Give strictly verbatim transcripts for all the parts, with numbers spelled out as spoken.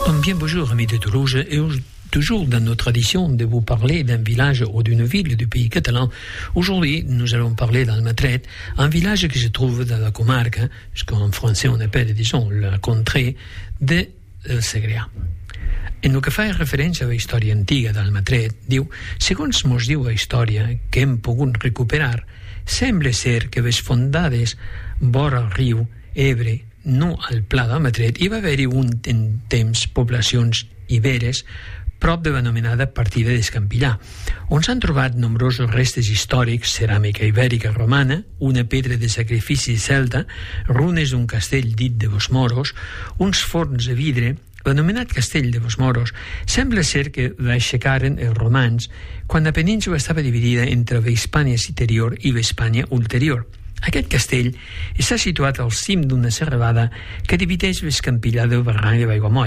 Bien, bonjour, amis de Toulouse, et toujours dans nos traditions de vous parler d'un village ou d'une ville du pays catalan. Aujourd'hui, nous allons parler d'Almatret, un village qui se trouve dans la comarque, ce qu'en français on appelle, disons, la contrée de Segrià. En el que fa referència a la història antiga d'Almatret, diu, segons mos diu la història que hem pogut recuperar, sembla ser que les fondades vora el riu Ebre, no al pla d'Almatret, hi va haver-hi un en temps poblacions iberes prop de l'anomenada partida d'Escampillà, on s'han trobat nombrosos restes històrics, ceràmica ibèrica romana, una pedra de sacrifici celta, runes d'un castell dit de Vos Moros, uns forns de vidre. L'anomenat castell de Vos Moros sembla ser que l'aixecaren els romans quan la península estava dividida entre la Hispània Citerior i l'Hispània Ulterior. Aquest castell està situat al cim d'una serralada que divideix l'Escampillà del barranc de l'Aiguamoll.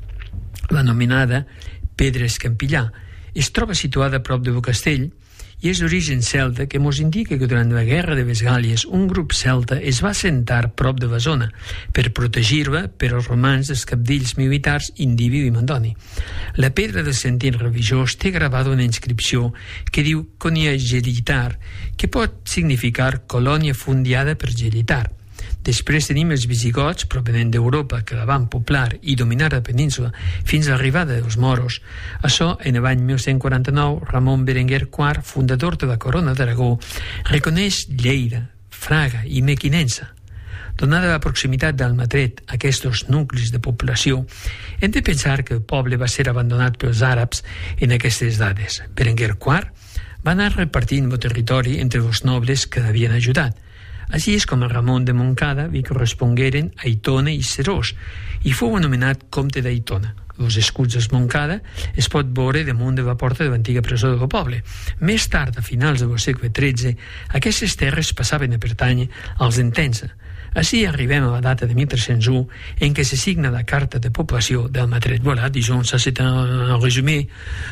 L'anomenada Pedra Escampillà es troba situada a prop del castell i és d'origen celta, que mos indica que durant la Guerra de les Gàl·lies un grup celta es va assentar prop de la zona per protegir-la per als romans dels cabdills militars Indiviu i Mandoni. La pedra del sentit religiós té gravada una inscripció que diu Conia Gelitar, que pot significar colònia fundiada per Gelitar. Després tenim els visigots, provenent d'Europa, que la van poblar i dominar la península fins a l'arribada dels moros. Això, en l'any mil cent quaranta-nou, Ramon Berenguer quart, fundador de la Corona d'Aragó, reconeix Lleida, Fraga i Mequinensa. Donada la proximitat d'Almatret a aquests nuclis de població, hem de pensar que el poble va ser abandonat pels àrabs en aquestes dades. Berenguer quart va anar repartint el territori entre els nobles que l'havien ajudat. Així és com a Ramon de Montcada li correspongueren Aitona i Serós, i fou anomenat comte d'Aitona. Els escuts dels Montcada es pot veure damunt de la porta de l'antiga presó del poble. Més tard, a finals del segle tretze, aquestes terres passaven a pertànyer als Entença. Així arribem a la data de mil tres-cents u en què se signa la carta de població d'Almatret. Voilà, disons, ça c'est un résumé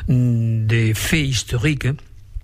de faits historiques.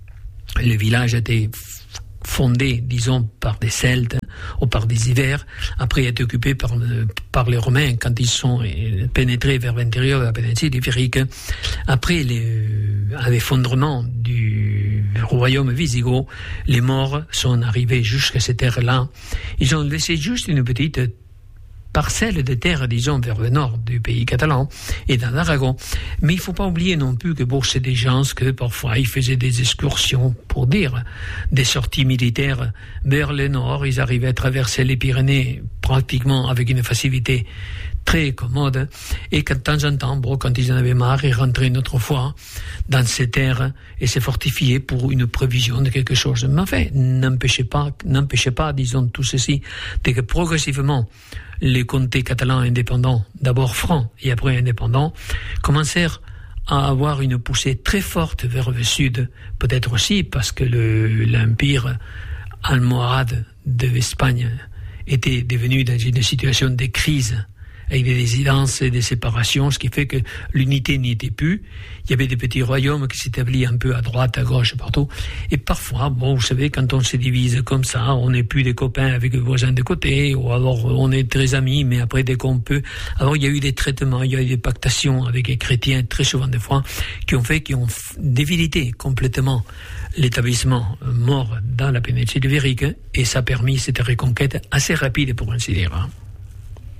Le village a été fondé, disons, par des Celtes ou par des Ibères, après été occupé par, par les Romains quand ils sont pénétrés vers l'intérieur de la péninsule ibérique. Après l'effondrement du royaume wisigoth, les Maures sont arrivés jusqu'à ces terres-là. Ils ont laissé juste une petite parcelle de terre, disons, vers le nord du pays catalan et dans l'Aragon. Mais il ne faut pas oublier non plus que bon, c'est des gens que parfois ils faisaient des excursions, pour dire, des sorties militaires vers le nord. Ils arrivaient à traverser les Pyrénées pratiquement avec une facilité très commode, et que de temps en temps, bon, quand ils en avaient marre, ils rentraient une autre fois dans ces terres et se fortifiaient pour une prévision de quelque chose. Mais enfin, n'empêchez pas, n'empêchez pas, disons, tout ceci, de que progressivement, les comtés catalans indépendants, d'abord francs et après indépendants, commencèrent à avoir une poussée très forte vers le sud, peut-être aussi parce que le, l'empire almohade de l'Espagne était devenu dans une situation de crise, avec des résidences et des séparations, ce qui fait que l'unité n'y était plus. Il y avait des petits royaumes qui s'établissent un peu à droite, à gauche, partout. Et parfois, bon, vous savez, quand on se divise comme ça, on n'est plus des copains avec les voisins de côté, ou alors on est très amis, mais après, dès qu'on peut. Alors, il y a eu des traitements, il y a eu des pactations avec les chrétiens, très souvent des fois, qui ont fait, qui ont débilité complètement l'établissement mort dans la péninsule ibérique, et ça a permis cette reconquête assez rapide, pour ainsi dire.